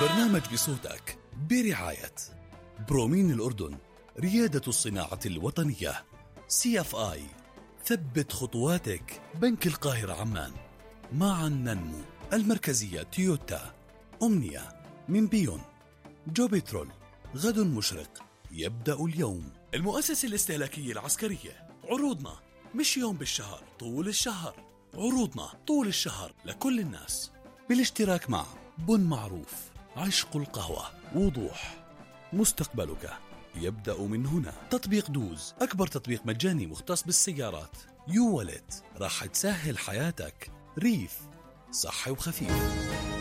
برنامج بصوتك برعاية برومين الأردن، ريادة الصناعة الوطنية. CFI، ثبت خطواتك. بنك القاهرة عمان، معا ننمو. المركزية تويوتا. أمنية من بيون. جو بترول، غد مشرق يبدأ اليوم. المؤسسة الاستهلاكية العسكرية، عروضنا مش يوم بالشهر، طول الشهر. عروضنا طول الشهر لكل الناس، بالاشتراك مع بن معروف، عشق القهوة، وضوح. مستقبلك يبدأ من هنا. تطبيق دوز، أكبر تطبيق مجاني مختص بالسيارات. يو والت، راح تسهل حياتك. ريف، صحي وخفيف.